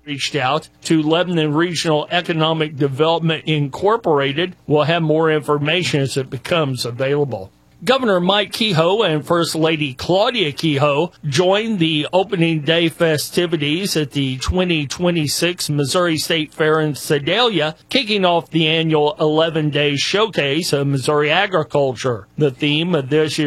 reached out to Lebanon Regional Economic Development Incorporated. We'll have more information as it becomes available. Governor Mike Kehoe and First Lady Claudia Kehoe joined the opening day festivities at the 2026 Missouri State Fair in Sedalia, kicking off the annual 11-day showcase of Missouri agriculture. The theme of this year